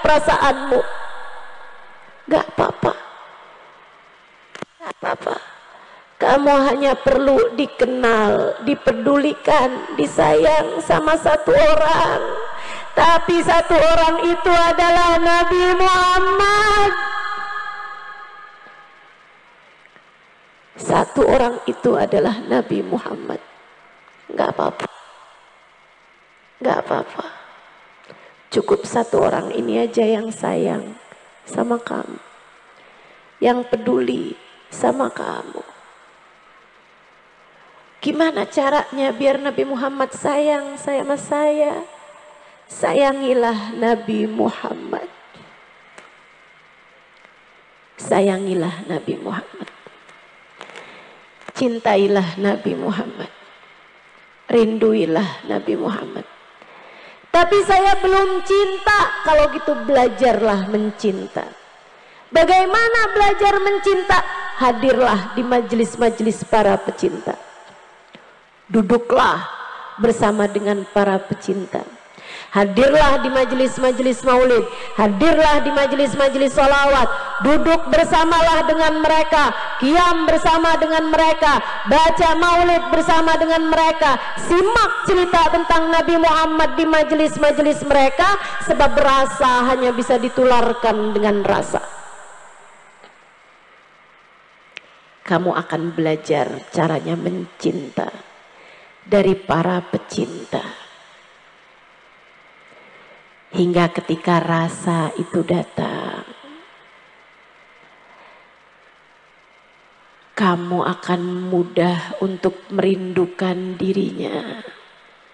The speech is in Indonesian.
perasaanmu. Gak apa-apa. Gak apa-apa. Kamu hanya perlu dikenal, dipedulikan, disayang sama satu orang. Tapi satu orang itu adalah Nabi Muhammad. Satu orang itu adalah Nabi Muhammad. Gak apa-apa. Gak apa-apa. Cukup satu orang ini aja yang sayang sama kamu, yang peduli sama kamu. Gimana caranya biar Nabi Muhammad sayang sama saya? Sayangilah Nabi Muhammad. Sayangilah Nabi Muhammad. Cintailah Nabi Muhammad. Rinduilah Nabi Muhammad. Tapi saya belum cinta. Kalau gitu belajarlah mencinta. Bagaimana belajar mencinta? Hadirlah di majelis-majelis para pecinta. Duduklah bersama dengan para pecinta. Hadirlah di majelis-majelis maulid. Hadirlah di majelis-majelis sholawat. Duduk bersamalah dengan mereka. Qiyam bersama dengan mereka. Baca maulid bersama dengan mereka. Simak cerita tentang Nabi Muhammad di majelis-majelis mereka. Sebab rasa hanya bisa ditularkan dengan rasa. Kamu akan belajar caranya mencinta dari para pecinta. Hingga ketika rasa itu datang, kamu akan mudah untuk merindukan dirinya.